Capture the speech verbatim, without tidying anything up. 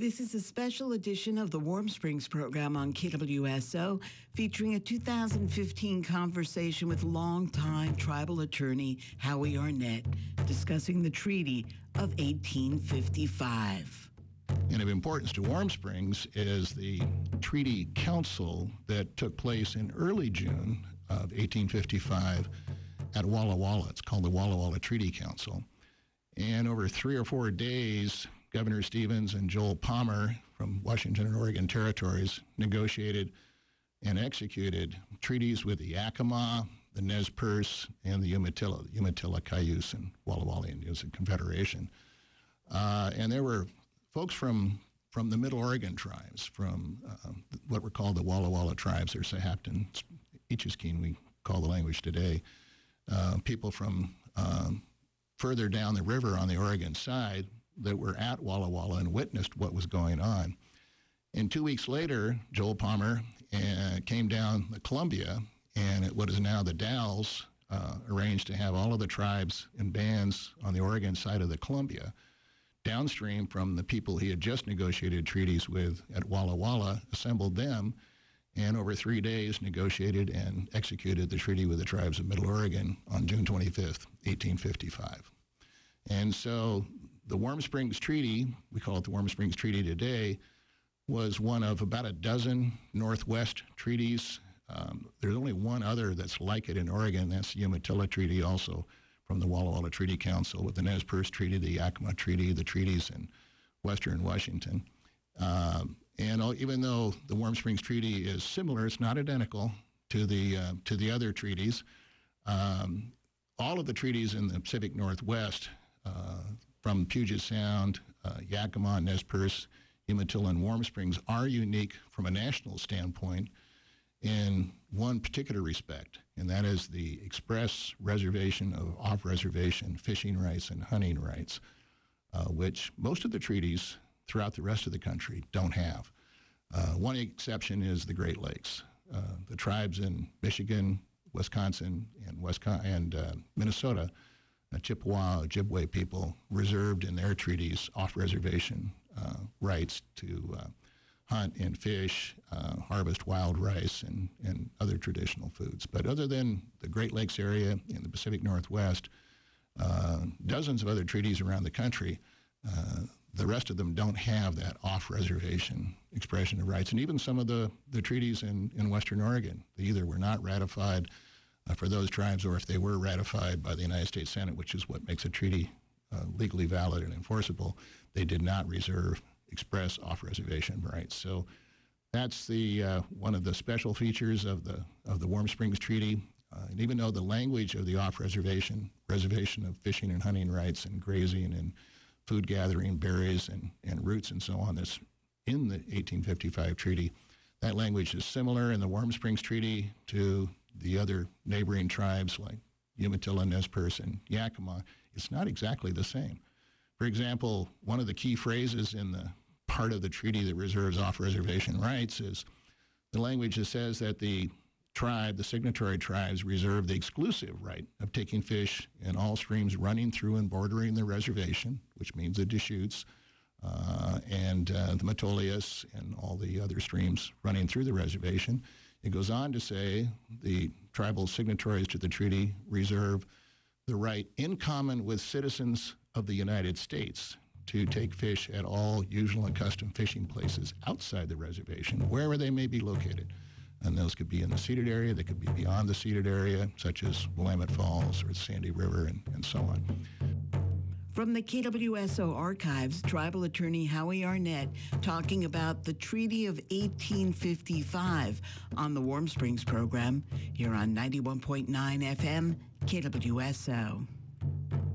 This is a special edition of the Warm Springs program on K W S O, featuring a two thousand fifteen conversation with longtime tribal attorney Howie Arnett, discussing the Treaty of eighteen fifty-five. And of importance to Warm Springs is the Treaty Council that took place in early June of eighteen fifty-five at Walla Walla. It's called the Walla Walla Treaty Council. And over three or four days, Governor Stevens and Joel Palmer from Washington and Oregon territories negotiated and executed treaties with the Yakima, the Nez Perce, and the Umatilla, the Umatilla, Cayuse, and Walla Walla Indians and Confederation. Uh, and there were folks from from the Middle Oregon tribes, from uh, what were called the Walla Walla tribes, or Sahaptin, Ichiskeen, we call the language today. Uh, people from um, further down the river on the Oregon side that were at Walla Walla and witnessed what was going on. And two weeks later, Joel Palmer uh, came down the Columbia, and at what is now the Dalles, uh, arranged to have all of the tribes and bands on the Oregon side of the Columbia, downstream from the people he had just negotiated treaties with at Walla Walla, assembled them, and over three days negotiated and executed the treaty with the tribes of Middle Oregon on June twenty-fifth, eighteen fifty-five. And so the Warm Springs Treaty, we call it the Warm Springs Treaty today, was one of about a dozen Northwest treaties. Um, there's only one other that's like it in Oregon. That's the Umatilla Treaty, also from the Walla Walla Treaty Council, with the Nez Perce Treaty, the Yakima Treaty, the treaties in western Washington. Um, and all, even though the Warm Springs Treaty is similar, it's not identical to the uh, to the other treaties. Um, all of the treaties in the Pacific Northwest, uh, from Puget Sound, uh, Yakima, Nez Perce, Umatilla, and Warm Springs, are unique from a national standpoint in one particular respect, and that is the express reservation of off-reservation fishing rights and hunting rights, uh, which most of the treaties throughout the rest of the country don't have. Uh, one exception is the Great Lakes. Uh, the tribes in Michigan, Wisconsin, and, Wisconsin, and uh, Minnesota, uh, Chippewa, Ojibwe people, reserved in their treaties off-reservation uh, rights to uh, hunt and fish, uh, harvest wild rice, and, and other traditional foods. But other than the Great Lakes area in the Pacific Northwest, uh, dozens of other treaties around the country, uh, the rest of them don't have that off-reservation expression of rights. And even some of the, the treaties in, in Western Oregon, they either were not ratified uh, for those tribes, or if they were ratified by the United States Senate, which is what makes a treaty uh, legally valid and enforceable, they did not reserve express off-reservation rights. So that's the uh, one of the special features of the of the Warm Springs Treaty. Uh, and even though the language of the off-reservation, reservation of fishing and hunting rights and grazing and food gathering, berries and, and roots and so on that's in the eighteen fifty-five treaty, that language is similar in the Warm Springs Treaty to the other neighboring tribes like Umatilla, Nez Perce, and Yakima. It's not exactly the same. For example, one of the key phrases in the part of the treaty that reserves off-reservation rights is the language that says that the tribe, the signatory tribes, reserve the exclusive right of taking fish in all streams running through and bordering the reservation, which means the Deschutes, uh, and uh, the Metolius, and all the other streams running through the reservation. It goes on to say the tribal signatories to the treaty reserve the right, in common with citizens of the United States, to take fish at all usual and custom fishing places outside the reservation, wherever they may be located. And those could be in the ceded area, they could be beyond the ceded area, such as Willamette Falls or the Sandy River, and, and so on. From the K W S O archives, tribal attorney Howie Arnett talking about the Treaty of eighteen fifty-five on the Warm Springs program here on ninety-one point nine F M, K W S O.